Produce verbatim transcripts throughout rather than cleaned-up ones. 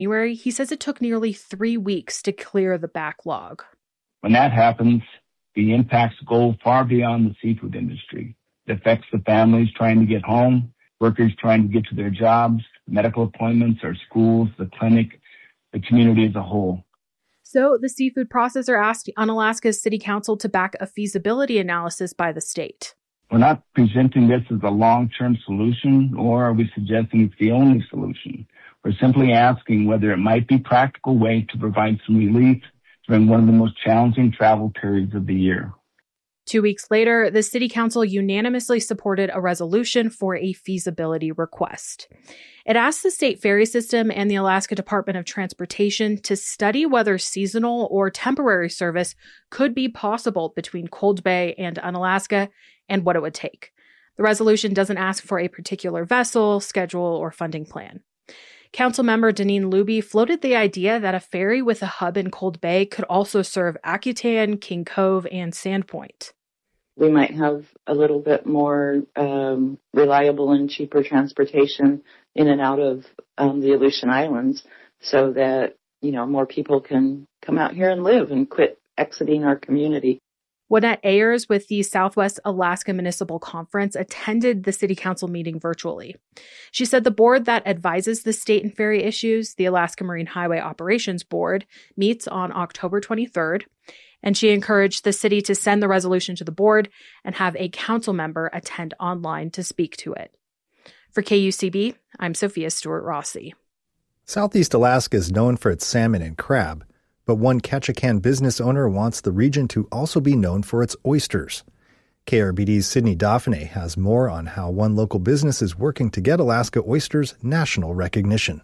January, he says it took nearly three weeks to clear the backlog. When that happens, the impacts go far beyond the seafood industry. It affects the families trying to get home, workers trying to get to their jobs, medical appointments, our schools, the clinic, the community as a whole. So the seafood processor asked Unalaska's city council to back a feasibility analysis by the state. We're not presenting this as a long-term solution, or are we suggesting it's the only solution. We're simply asking whether it might be a practical way to provide some relief during one of the most challenging travel periods of the year. Two weeks later, the city council unanimously supported a resolution for a feasibility request. It asked the state ferry system and the Alaska Department of Transportation to study whether seasonal or temporary service could be possible between Cold Bay and Unalaska and what it would take. The resolution doesn't ask for a particular vessel, schedule, or funding plan. Councilmember Deneen Luby floated the idea that a ferry with a hub in Cold Bay could also serve Akutan, King Cove, and Sandpoint. We might have a little bit more um, reliable and cheaper transportation in and out of um, the Aleutian Islands so that, you know, more people can come out here and live and quit exiting our community. Wynette Ayers with the Southwest Alaska Municipal Conference attended the city council meeting virtually. She said the board that advises the state and ferry issues, the Alaska Marine Highway Operations Board, meets on October twenty-third, and she encouraged the city to send the resolution to the board and have a council member attend online to speak to it. For K U C B, I'm Sophia Stewart-Rossi. Southeast Alaska is known for its salmon and crab, but one Ketchikan business owner wants the region to also be known for its oysters. K R B D's Sydney Dauphiné has more on how one local business is working to get Alaska oysters national recognition.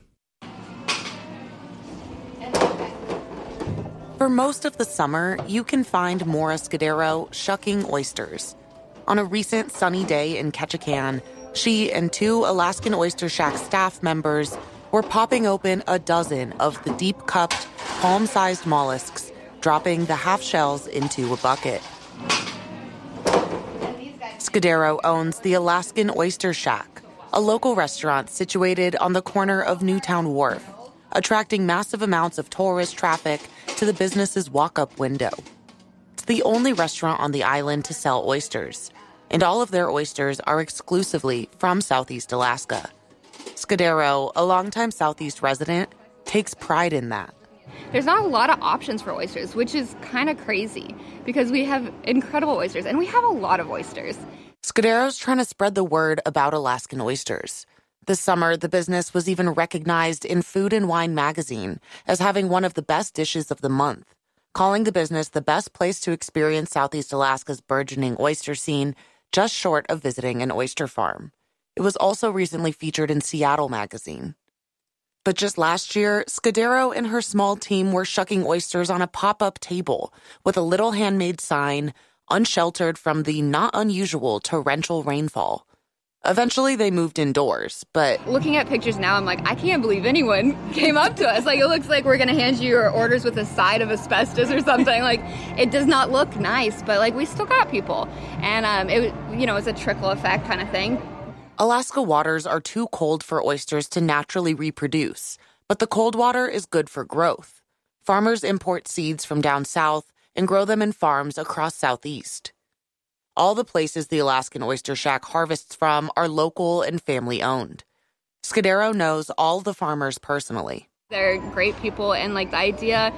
For most of the summer, you can find Maura Scudero shucking oysters. On a recent sunny day in Ketchikan, she and two Alaskan Oyster Shack staff members were popping open a dozen of the deep-cupped, palm-sized mollusks, dropping the half shells into a bucket. Scudero owns the Alaskan Oyster Shack, a local restaurant situated on the corner of Newtown Wharf, attracting massive amounts of tourist traffic to the business's walk-up window. It's the only restaurant on the island to sell oysters, and all of their oysters are exclusively from Southeast Alaska. Scudero, a longtime Southeast resident, takes pride in that. There's not a lot of options for oysters, which is kind of crazy because we have incredible oysters, and we have a lot of oysters. Scudero's trying to spread the word about Alaskan oysters. This summer, the business was even recognized in Food and Wine magazine as having one of the best dishes of the month, calling the business the best place to experience Southeast Alaska's burgeoning oyster scene, just short of visiting an oyster farm. It was also recently featured in Seattle magazine. But just last year, Scudero and her small team were shucking oysters on a pop-up table with a little handmade sign, unsheltered from the not unusual torrential rainfall. Eventually, they moved indoors, but... Looking at pictures now, I'm like, I can't believe anyone came up to us. Like, it looks like we're going to hand you your orders with a side of asbestos or something. Like, it does not look nice, but, like, we still got people. And, um, it, you know, it's a trickle effect kind of thing. Alaska waters are too cold for oysters to naturally reproduce, but the cold water is good for growth. Farmers import seeds from down south and grow them in farms across Southeast. All the places the Alaskan Oyster Shack harvests from are local and family-owned. Scudero knows all the farmers personally. They're great people, and, like, the idea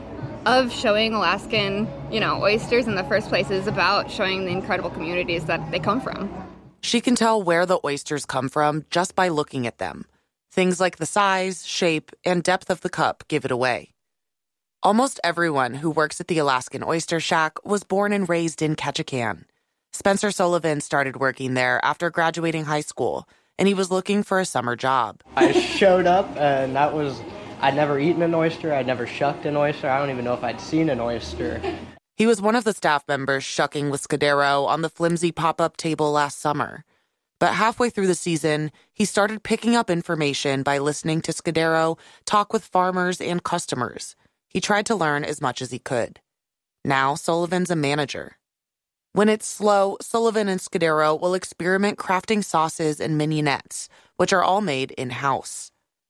of showing Alaskan, you know, oysters in the first place is about showing the incredible communities that they come from. She can tell where the oysters come from just by looking at them. Things like the size, shape, and depth of the cup give it away. Almost everyone who works at the Alaskan Oyster Shack was born and raised in Ketchikan. Spencer Sullivan started working there after graduating high school, and he was looking for a summer job. I showed up, and that was, I'd never eaten an oyster, I'd never shucked an oyster, I don't even know if I'd seen an oyster. He was one of the staff members shucking with Scudero on the flimsy pop-up table last summer. But halfway through the season, he started picking up information by listening to Scudero talk with farmers and customers. He tried to learn as much as he could. Now, Sullivan's a manager. When it's slow, Sullivan and Scudero will experiment crafting sauces and mignonettes, which are all made in-house.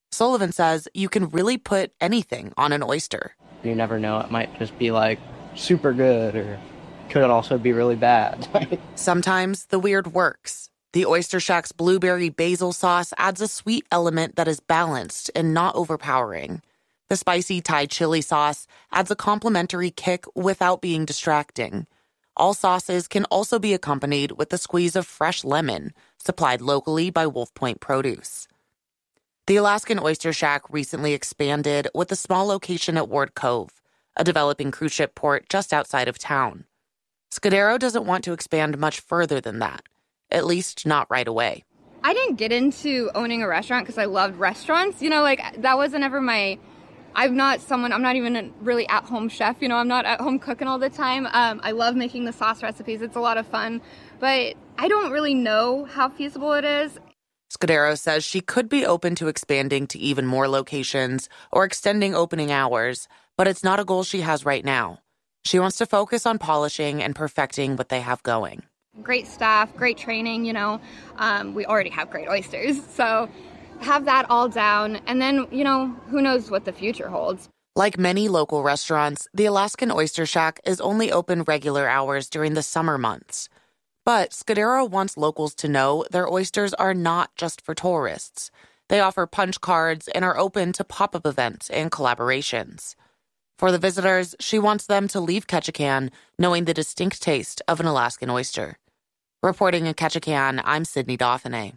Sullivan says you can really put anything on an oyster. You never know. It might just be like super good, or could also be really bad. Sometimes the weird works. The Oyster Shack's blueberry basil sauce adds a sweet element that is balanced and not overpowering. The spicy Thai chili sauce adds a complimentary kick without being distracting. All sauces can also be accompanied with a squeeze of fresh lemon, supplied locally by Wolf Point Produce. The Alaskan Oyster Shack recently expanded with a small location at Ward Cove, a developing cruise ship port just outside of town. Scudero doesn't want to expand much further than that, at least not right away. I didn't get into owning a restaurant because I loved restaurants. You know, like, that wasn't ever my... I'm not someone, I'm not even a really at-home chef, you know, I'm not at home cooking all the time. Um, I love making the sauce recipes, it's a lot of fun, but I don't really know how feasible it is. Scudero says she could be open to expanding to even more locations or extending opening hours, but it's not a goal she has right now. She wants to focus on polishing and perfecting what they have going. Great staff, great training, you know, um, we already have great oysters, so have that all down, and then, you know, who knows what the future holds. Like many local restaurants, the Alaskan Oyster Shack is only open regular hours during the summer months. But Scudero wants locals to know their oysters are not just for tourists. They offer punch cards and are open to pop-up events and collaborations. For the visitors, she wants them to leave Ketchikan knowing the distinct taste of an Alaskan oyster. Reporting in Ketchikan, I'm Sydney Dauphiné.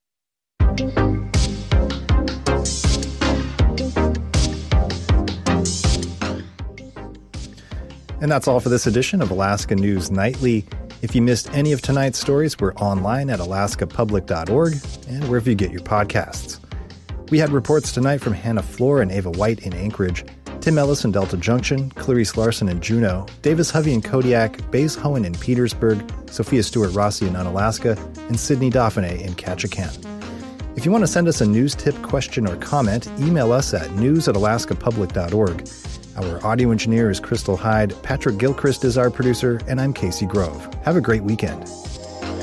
And that's all for this edition of Alaska News Nightly. If you missed any of tonight's stories, we're online at alaska public dot org and wherever you get your podcasts. We had reports tonight from Hannah Floor and Ava White in Anchorage, Tim Ellis in Delta Junction, Clarice Larson in Juneau, Davis Hovey in Kodiak, Baze Hohen in Petersburg, Sophia Stewart-Rossi in Unalaska, and Sydney Dauphiné in Ketchikan. If you want to send us a news tip, question, or comment, email us at news at alaska public dot org. Our audio engineer is Crystal Hyde, Patrick Gilchrist is our producer, and I'm Casey Grove. Have a great weekend.